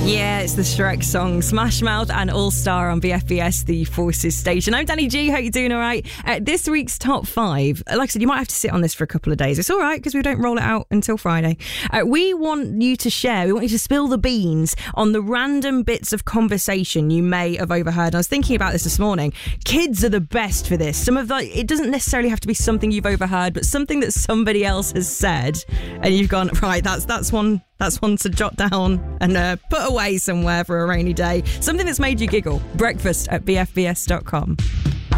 Yeah, it's the Shrek song, Smash Mouth and All Star on BFBS, the Forces station. I'm Danny G, hope you're doing all right. This week's top 5, like I said, you might have to sit on this for a couple of days. It's all right because we don't roll it out until Friday. We want you to share, we want you to spill the beans on the random bits of conversation you may have overheard. And I was thinking about this morning. Kids are the best for this. Some of it doesn't necessarily have to be something you've overheard, but something that somebody else has said and you've gone, right, that's one to jot down and put away somewhere for a rainy day. Something that's made you giggle. Breakfast at bfbs.com.